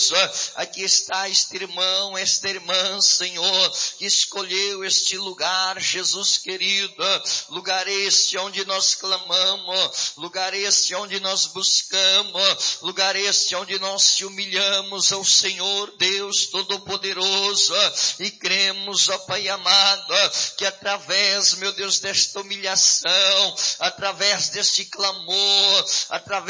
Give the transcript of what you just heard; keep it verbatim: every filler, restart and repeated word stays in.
Aqui está este irmão, esta irmã, Senhor, que escolheu este lugar, Jesus querido, lugar este onde nós clamamos, lugar este onde nós buscamos, lugar este onde nós te humilhamos ao Senhor Deus Todo-Poderoso, e cremos, ó Pai amado, que através, meu Deus, desta humilhação, através deste clamor, através